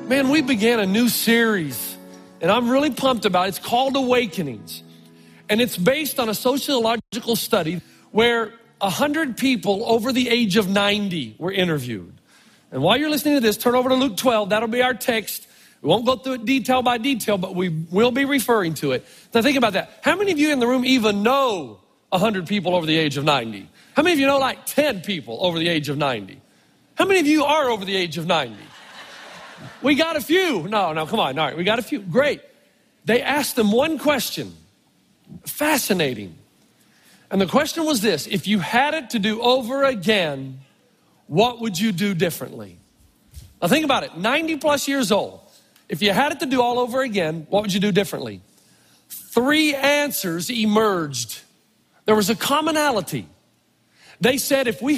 Man, we began a new series, and I'm really pumped about it. It's called Awakenings, and it's based on a sociological study where 100 people over the age of 90 were interviewed. And while you're listening to this, turn over to Luke 12. That'll be our text. We won't go through it detail by detail, but we will be referring to it. Now think about that. How many of you in the room even know 100 people over the age of 90? How many of you know like 10 people over the age of 90? How many of you are over the age of 90? We got a few. No, come on. All right, we got a few. Great. They asked them one question. Fascinating. And the question was this: if you had it to do over again, what would you do differently? Now think about it. 90 plus years old. If you had it to do all over again, what would you do differently? 3 answers emerged. There was a commonality. They said if we